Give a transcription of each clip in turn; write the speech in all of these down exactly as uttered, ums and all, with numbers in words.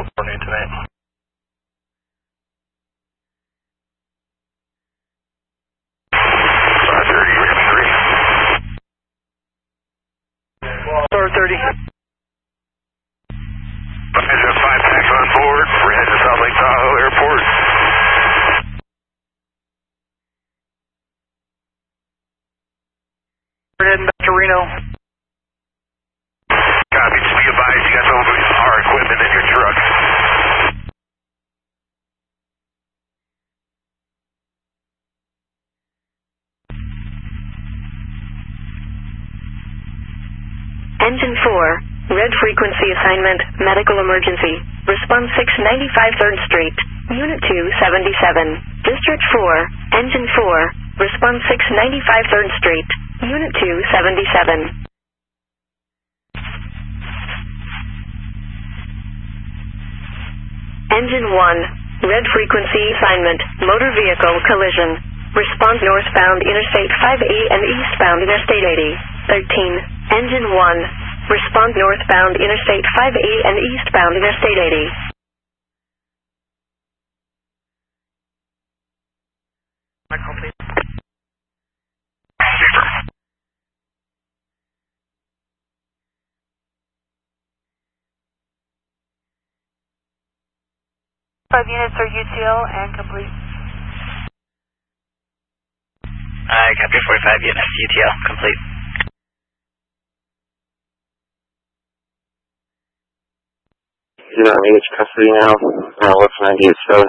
reporting tonight. five thirty, we're gonna be ready. Star thirty. Engine five tax on board. We're heading to South Lake Tahoe Airport. We're heading back to Reno. Copy. Just be advised, you got some of our equipment in your truck. Engine four, red frequency assignment, medical emergency. Response six ninety-five third Street, Unit two seventy-seven. District four, Engine four, response six ninety-five third Street, Unit two seventy-seven. Engine one, red frequency assignment, motor vehicle collision. Response northbound Interstate five A and eastbound Interstate eighty. thirteen, Engine one, respond northbound Interstate five A and eastbound Interstate eighty. Michael, please. Five units are U T L and complete. I copy forty-five units, U T L, complete. You know, I mean, it's custody now. Uh, what's ninety-eight seven?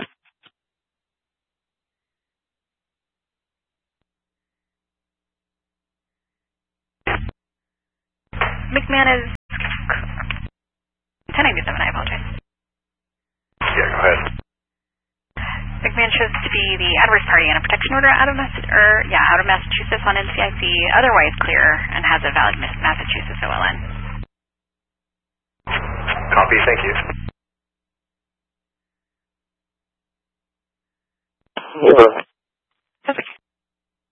McMahon is ten ninety-seven, I apologize. Yeah, go ahead. McMahon shows to be the adverse party in a protection order out of Mass or yeah, out of Massachusetts on N C I C, otherwise clear and has a valid Massachusetts O L N. Copy, thank you. Yeah.